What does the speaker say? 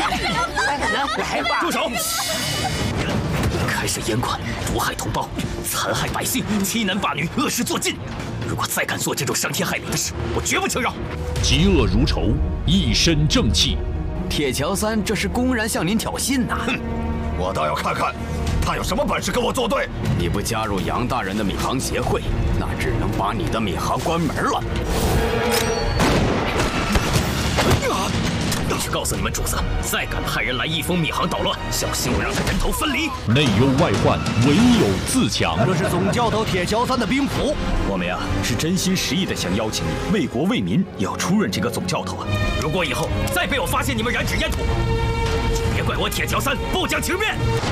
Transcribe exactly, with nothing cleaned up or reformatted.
来吧！ 住手！开设烟馆，毒害同胞，残害百姓，欺男霸女，恶事做尽。如果再敢做这种伤天害理的事，我绝不轻饶。 嫉恶如仇，一身正气。 铁桥三这是公然向您挑衅呐！ 哼，我倒要看看他有什么本事跟我作对。 你不加入杨大人的闵行协会，那只能把你的闵行关门了。 我去告诉你们主子，再敢派人来一封闵行捣乱，小心我让他人头分离。 内忧外患，唯有自强。 这是总教头铁桥三的兵符。 我们呀是真心实意的想邀请你为国为民，要出任这个总教头啊。 如果以后再被我发现你们染指烟土，就别怪我铁桥三不讲情面。